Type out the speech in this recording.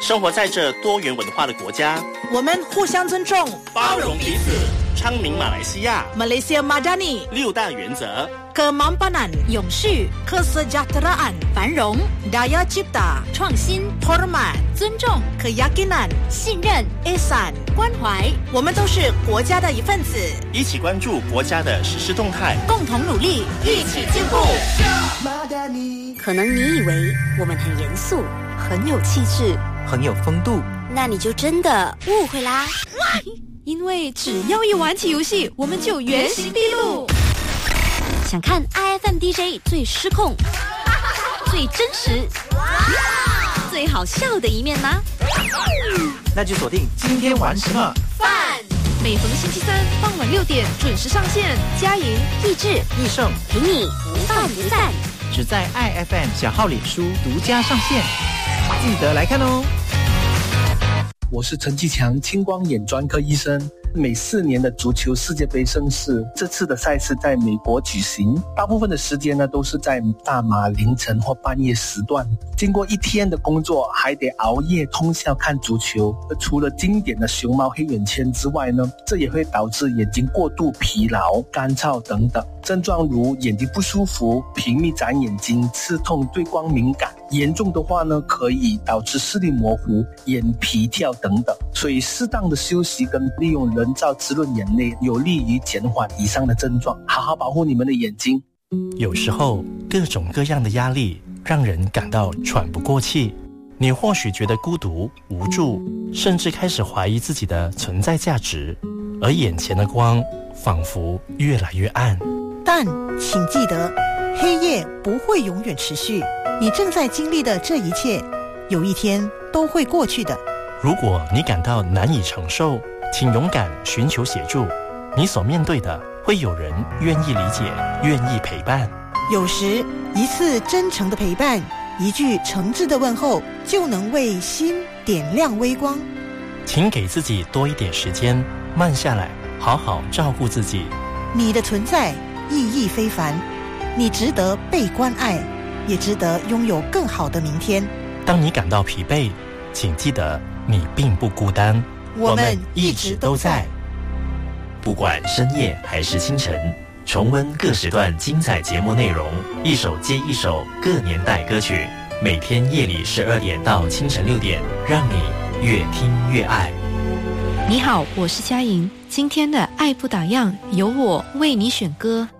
生活在这多元文化的国家， 我们互相尊重， 包容彼此。昌明马来西亚 Malaysia Madani 6大原则 ：Kemampanan 永续、 Kesejahteraan 繁荣、 Daya Cipta 创新、 Hormat 尊重、 Keyakinan 信任、 Ihsan 关怀。 我们都是国家的一份子， 一起关注国家的实施动态， 共同努力，一起进步。可能你以为我们很严肃，很有气质， 很有风度， 那你就真的误会啦。因为只要一玩起游戏，我们就原形毕露。想看 IFM DJ 最失控、最真实、最好笑的一面吗？ 那就锁定今天玩什么饭。每逢星期三傍晚6点准时上线，佳莹、益智、 益盛陪你不饭不散， 只在 IFM 小号脸书独家上线，记得来看哦。 我是陈继强，青光眼专科医生。每4年的足球世界杯盛事，这次的赛事在美国举行，大部分的时间呢都是在大马凌晨或半夜时段。经过1天的工作，还得熬夜通宵看足球。除了经典的熊猫黑眼圈之外呢，这也会导致眼睛过度疲劳、干燥等等症状，如眼睛不舒服、频密眨眼睛、刺痛、对光敏感。严重的话呢，可以导致视力模糊、眼皮跳等等。所以适当的休息跟利用人造滋润眼泪，有利于减缓以上的症状。好好保护你们的眼睛。 有时候各种各样的压力让人感到喘不过气，你或许觉得孤独无助，甚至开始怀疑自己的存在价值，而眼前的光仿佛越来越暗。 但请记得，黑夜不会永远持续，你正在经历的这一切，有一天都会过去的。 如果你感到难以承受，请勇敢寻求协助，你所面对的会有人愿意理解，愿意陪伴。 有时一次真诚的陪伴，一句诚挚的问候，就能为心点亮微光。 请给自己多一点时间，慢下来，好好照顾自己。 你的存在意义非凡，你值得被关爱，也值得拥有更好的明天。 当你感到疲惫，请记得你并不孤单， 我们一直都在。 不管深夜还是清晨，重温各时段精彩节目内容，一首接一首各年代歌曲，每天夜里12点到清晨6点，让你越听越爱。 你好，我是佳莹，今天的爱不打烊由我为你选歌。